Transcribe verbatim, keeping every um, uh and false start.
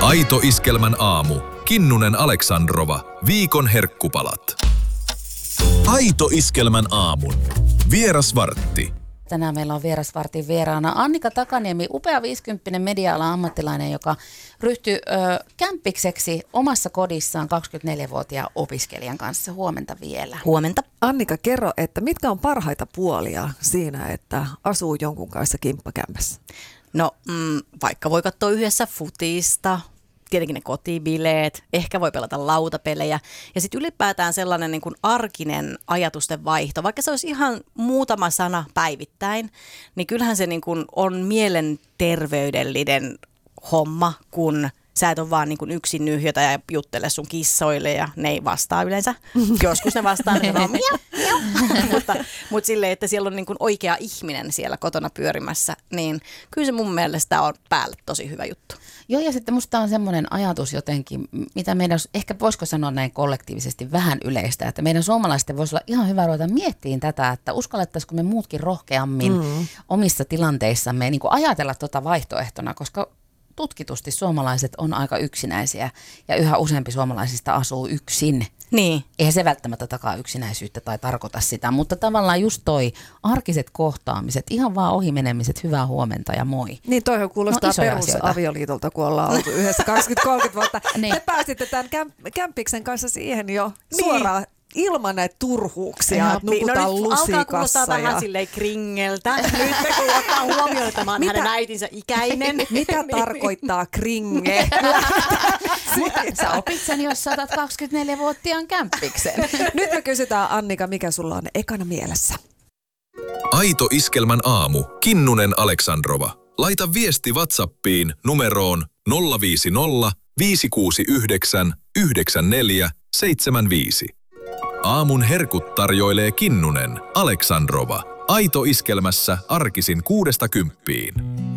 Aito Iskelmän aamu. Kinnunen Aleksandrova. Viikon herkkupalat. Aito Iskelmän aamun. Vierasvartti. Tänään meillä on vierasvartin vieraana Annika Takaniemi, upea viisikymppinen media-alan ammattilainen, joka ryhtyi ö, kämppikseksi omassa kodissaan kaksikymmentäneljävuotiaan opiskelijan kanssa. Huomenta vielä. Huomenta. Annika, kerro, että mitkä on parhaita puolia siinä, että asuu jonkun kanssa kimppakämpässä? No mm, vaikka voi katsoa yhdessä futista, tietenkin ne kotibileet, ehkä voi pelata lautapelejä ja sitten ylipäätään sellainen niin kuin arkinen ajatusten vaihto, vaikka se olisi ihan muutama sana päivittäin, niin kyllähän se niin kuin on mielenterveydellinen homma, kun sä et ole vaan niin kuin yksin nyhjötä ja juttele sun kissoille ja ne ei vastaa yleensä. Joskus ne vastaa, ne on mutta, mutta silleen, että siellä on niin kuin oikea ihminen siellä kotona pyörimässä, niin kyllä se mun mielestä on päälle tosi hyvä juttu. Joo, ja sitten musta on semmoinen ajatus jotenkin, mitä meidän, ehkä voisiko sanoa näin kollektiivisesti vähän yleistä, että meidän suomalaisten voisi olla ihan hyvä ruveta miettimään tätä, että uskallettaisiko me muutkin rohkeammin mm. omissa tilanteissamme niin kuin ajatella tuota vaihtoehtona, koska tutkitusti suomalaiset on aika yksinäisiä ja yhä useampi suomalaisista asuu yksin. Niin. Eihän se välttämättä takaa yksinäisyyttä tai tarkoita sitä, mutta tavallaan just toi arkiset kohtaamiset, ihan vaan ohimenemiset, hyvää huomenta ja moi. Niin toihan kuulostaa no, perusavioliitolta, kun ollaan oltu yhdessä kaksikymmentä kolmekymmentä vuotta. niin. Te pääsitte tämän kämp- kämpiksen kanssa siihen jo niin. suoraan. Ilman näitä turhuuksia, että nukutaan no lusikassa. Alkaa kuulostaa ja... vähän silleen kringeltä. Nyt kun ottaa huomioon, että mä oon hänen äitinsä ikäinen. Mitä tarkoittaa kringe? Mutta sä opit sen, jos sä otat kaksikymmentäneljävuotiaan kämppiksen. Nyt me kysytään, Annika, mikä sulla on ekana mielessä? Aito Iskelmän aamu. Kinnunen Aleksandrova. Laita viesti WhatsAppiin numeroon nolla viisi nolla viisi kuusi yhdeksän yhdeksän neljä seitsemän viisi. Aamun herkut tarjoilee Kinnunen Aleksandrova. Aito Iskelmässä arkisin kuudesta kymppiin.